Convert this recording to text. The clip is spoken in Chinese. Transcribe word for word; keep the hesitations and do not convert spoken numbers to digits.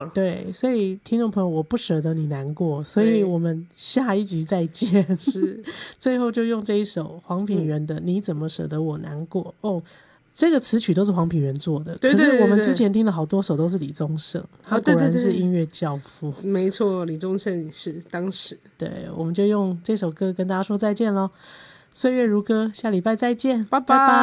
对，所以听众朋友，我不舍得你难过，所以我们下一集再见。 是， 最后就用这一首黄品源的《你怎么舍得我难过》哦。这个词曲都是黄品源做的， 对对对对， 可是我们之前听了好多首都是李宗盛，他果然是音乐教父。 哦、对对对对，没错，李宗盛是当时。 对，我们就用这首歌跟大家说再见咯。岁月如歌，下礼拜再见， 拜拜。 拜拜。